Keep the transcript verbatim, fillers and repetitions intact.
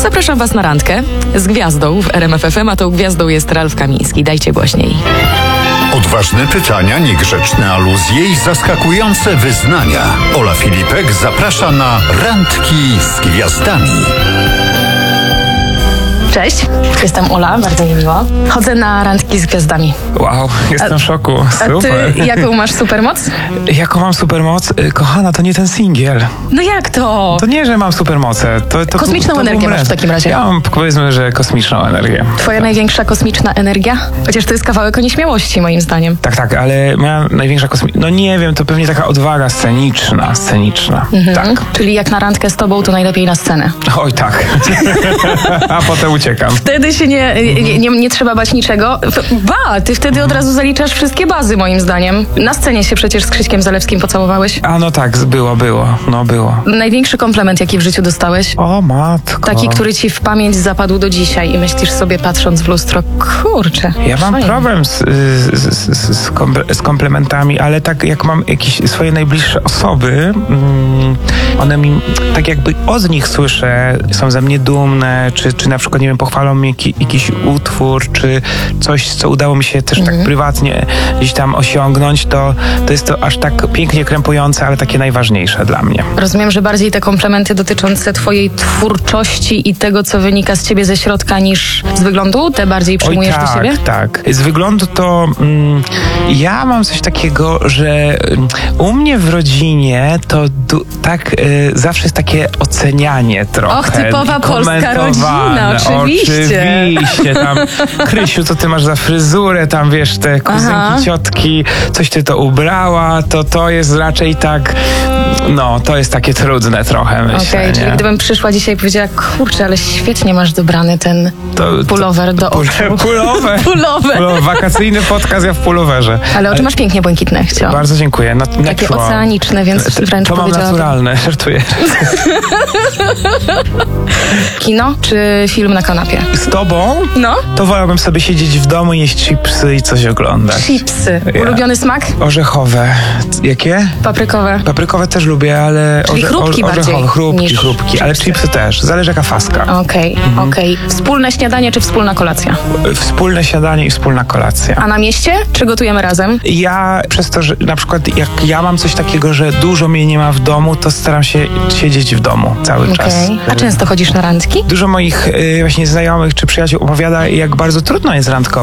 Zapraszam Was na randkę z gwiazdą w R M F F M, a tą gwiazdą jest Ralf Kamiński. Dajcie głośniej. Odważne pytania, niegrzeczne aluzje i zaskakujące wyznania. Ola Filipek zaprasza na randki z gwiazdami. Cześć, jestem Ola, bardzo mi miło. Chodzę na randki z gwiazdami. Wow, jestem A- w szoku. A Super. ty jaką masz supermoc? Jaką mam supermoc? Y, Kochana, to nie ten singiel. No jak to? To nie, że mam supermoce. To, to, Kosmiczną to, to energię był masz w mrez. takim razie. Ja mam, powiedzmy, że kosmiczną energię. Twoja największa kosmiczna energia? Chociaż to jest kawałek o nieśmiałości, moim zdaniem. Tak, tak, ale moja największa kosmiczna... No nie wiem, to pewnie taka odwaga sceniczna, sceniczna. Tak. Czyli jak na randkę z tobą, to najlepiej na scenę. Oj, tak. A potem uciekam. Wtedy się nie, nie, nie, nie trzeba bać niczego. Ba, ty wtedy od razu zaliczasz wszystkie bazy, moim zdaniem. Na scenie się przecież z Krzyśkiem Zalewskim pocałowałeś. A no tak, było, było. No było. Największy komplement, jaki w życiu dostałeś? O matko. Taki, który ci w pamięć zapadł do dzisiaj i myślisz sobie, patrząc w lustro, kurczę. Ja mam fajnie. problem z, z, z, z, komple- z komplementami, ale tak jak mam jakieś swoje najbliższe osoby, mm, one mi, tak jakby od nich słyszę, są ze mnie dumne, czy, czy na przykład, nie wiem, pochwalą mi jaki, jakiś utwór, czy coś, co udało mi się też Mhm. tak prywatnie gdzieś tam osiągnąć, to, to jest to aż tak pięknie krępujące, ale takie najważniejsze dla mnie. Rozumiem, że bardziej te komplementy dotyczące twojej twórczości i tego, co wynika z ciebie ze środka, niż z wyglądu, te bardziej przyjmujesz Oj, tak, do siebie? tak. Z wyglądu to mm, ja mam coś takiego, że mm, u mnie w rodzinie to du- tak y, zawsze jest takie ocenianie trochę. Och, typowa polska komentowane. rodzina, oczywiście. Oczywiście, tam Krysiu, co ty masz za fryzurę, tam wiesz, te kuzynki, Aha. ciotki, coś ty to ubrała, to to jest raczej tak, no, to jest takie trudne trochę, myślę, Okej, czyli nie? gdybym przyszła dzisiaj i powiedziała, kurczę, ale świetnie masz dobrany ten To- to- pullover do oczu. Pulowe. Pullover. Pulo- Wakacyjny podcast, ja w pullowerze. Ale oczy masz pięknie błękitne, chciałam. Bardzo dziękuję. No, Takie natural. oceaniczne, więc T- wręcz To mam powiedziałabym. naturalne, żartuję. Kino czy film na kanapie? Z tobą No. to wolałbym sobie siedzieć w domu, jeść chipsy i coś oglądać. Chipsy. Ja. Ulubiony smak? Orzechowe. Jakie? Paprykowe. Paprykowe też lubię, ale Czyli chrupki bardziej orzechowe, chrupki, niż chrupki, ale chipsy. chipsy też. Zależy jaka faska. Okej, Mhm. okej. Wspólne śniadanie czy wspólna kolacja? Wspólne śniadanie i wspólna kolacja. A na mieście? Czy gotujemy razem? Ja przez to, że na przykład jak ja mam coś takiego, że dużo mnie nie ma w domu, to staram się siedzieć w domu cały czas. Okej. A często chodzisz na randki? Dużo moich y, właśnie znajomych czy przyjaciół opowiada, jak bardzo trudno jest randkować.